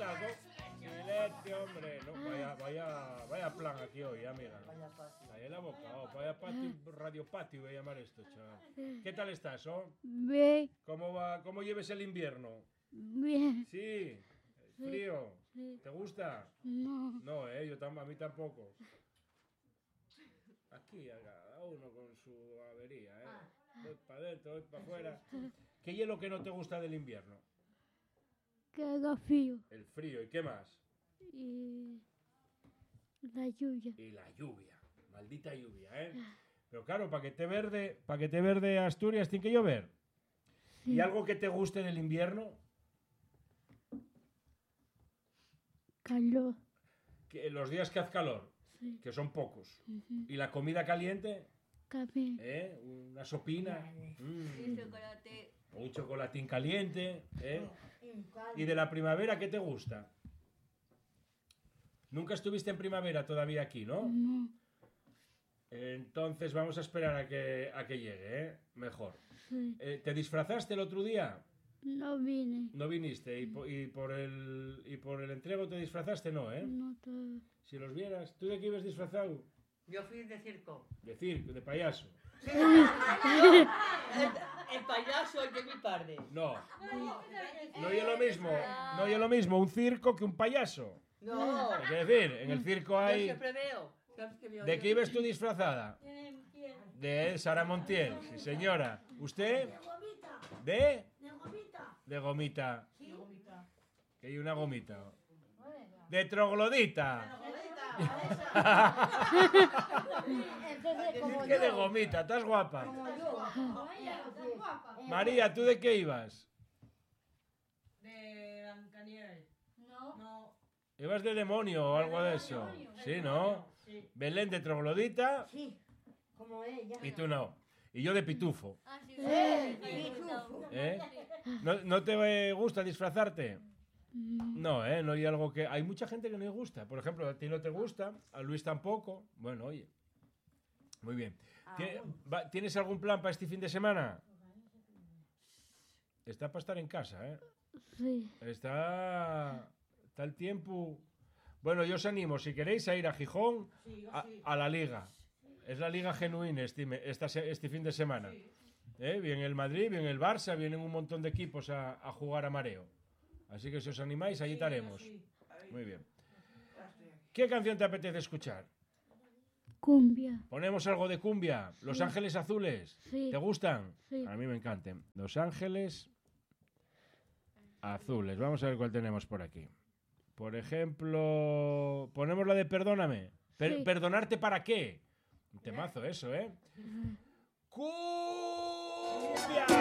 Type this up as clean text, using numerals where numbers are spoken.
Silencio, hombre. No, vaya plan aquí hoy, amiga. Ahí en la boca. Vaya patio, radio patio voy a llamar esto, chaval. ¿Qué tal estás, Bien. ¿Cómo va? ¿Cómo lleves el invierno? Bien. Sí. ¿Frío? Sí. ¿Te gusta? No. No, a mí tampoco. Aquí, cada uno con su avería, Voy para adentro, voy para afuera. ¿Qué es lo que no te gusta del invierno? Que haga frío. El frío, ¿y qué más? Y la lluvia. Y la lluvia, maldita lluvia, Pero claro, para que te verde Asturias tiene que llover. Sí. ¿Y algo que te guste del invierno? Calor. Que los días que hace calor, Sí. que son pocos. Ujú. ¿Y la comida caliente? Café. Una sopina. Chocolate. Un chocolatín caliente, ¿Y de la primavera qué te gusta? Nunca estuviste en primavera todavía aquí, ¿no? No. Entonces vamos a esperar a que llegue, Mejor. Sí. ¿Te disfrazaste el otro día? No vine. No viniste. ¿Y por el entrego te disfrazaste? No, No todo. Si los vieras. ¿Tú de qué ibas disfrazado? Yo fui de circo. De circo, de payaso. El payaso el de mi padre. No. No es lo mismo. No es lo mismo un circo que un payaso. No. Es decir, en el circo Yo hay... siempre veo. ¿Sabes qué veo? ¿De qué ibas tú disfrazada? De Sara Montiel, sí señora. ¿Usted? ¿De? De gomita. Que hay una gomita. De troglodita. ¿Qué de gomita? ¿Estás guapa? María, ¿tú de qué ibas? De Blancanieves. No. ¿Ibas de demonio o algo de eso? Sí, ¿no? Sí. Belén de troglodita Sí, como ella. y tú no. Y yo de pitufo. Pitufo. ¿No te gusta disfrazarte? No, no hay algo que... Hay mucha gente que no le gusta. Por ejemplo, a ti no te gusta, a Luis tampoco. Bueno, oye. Muy bien. ¿Tienes algún plan para este fin de semana? Está para estar en casa, Sí. Está el tiempo... Bueno, yo os animo, si queréis, a ir a Gijón a la Liga. Es la Liga genuina este fin de semana. Viene el Madrid, viene el Barça, vienen un montón de equipos a jugar a mareo. Así que si os animáis, allí estaremos. Muy bien. ¿Qué canción te apetece escuchar? Cumbia. ¿Ponemos algo de cumbia? ¿Los Ángeles Azules? Sí. ¿Te gustan? Sí. A mí me encantan. Los Ángeles Azules. Vamos a ver cuál tenemos por aquí. Por ejemplo, ponemos la de Perdóname. Sí. ¿Perdonarte para qué? Un temazo eso, ¡Cumbia!